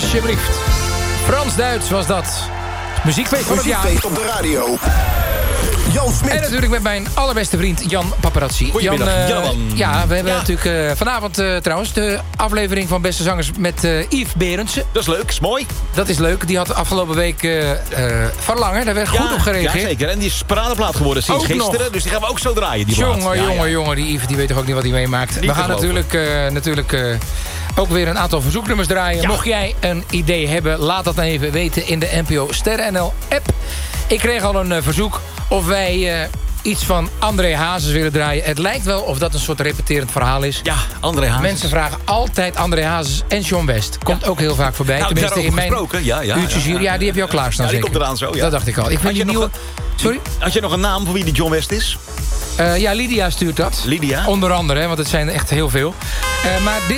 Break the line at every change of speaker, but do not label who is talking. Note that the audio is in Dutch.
Alsjeblieft. Frans-Duits was dat. Muziekfeest van het jaar.
Muziekfeest op de radio. Jan Smit.
En natuurlijk met mijn allerbeste vriend Jan Paparazzi.
Goedemiddag, Jan.
Ja, we hebben natuurlijk vanavond trouwens de aflevering van Beste Zangers met Yves Berendsen.
Dat is leuk, is mooi.
Dat is leuk. Die had afgelopen week verlangen. Daar werd goed op gereageerd.
Ja, zeker. En die is paradeplaat geworden sinds
Ook
gisteren.
nog.
Dus die gaan we ook zo draaien, die plaat.
Jongen. Die Yves die weet toch ook niet wat hij meemaakt. We gaan natuurlijk ook weer een aantal verzoeknummers draaien.
Ja.
Mocht jij een idee hebben, laat dat dan even weten in de NPO Sterren NL app. Ik kreeg al een verzoek of wij iets van André Hazes willen draaien. Het lijkt wel of dat een soort repeterend verhaal is.
Ja, André Hazes.
Mensen vragen altijd André Hazes en John West. Komt ook heel vaak voorbij.
Nou,
tenminste in mijn
uurtjes
hier. Ja, die heb je al klaarstaan.
Ja, die
zeker.
komt eraan zo, ja.
Dat dacht ik al. Ik vind die nieuwe... Sorry?
Had je nog een naam voor wie die John West is?
Ja, Lydia stuurt dat.
Lydia?
Onder andere, hè, want het zijn er echt heel veel. Maar